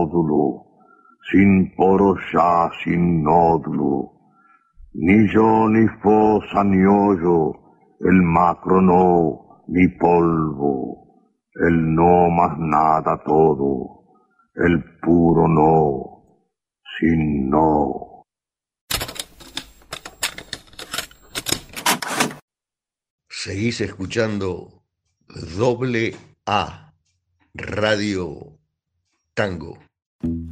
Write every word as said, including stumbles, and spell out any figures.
módulo, sin poro ya, sin nódulo, ni yo, ni fosa, ni hoyo, el macro no, ni polvo, el no más nada todo, el puro no, sin no. Seguís escuchando Doble A, Radio Tango.